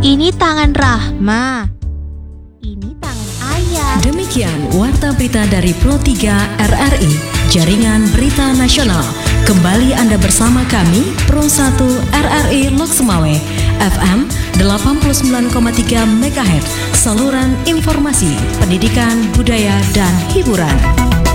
Ini tangan Rahma. Ini tangan Ayah. Demikian Warta Berita dari Pro 3 RRI, Jaringan Berita Nasional. Kembali Anda bersama kami, Pro 1 RRI Lok Sumawe, FM 89,3 MHz, saluran informasi, pendidikan, budaya, dan hiburan.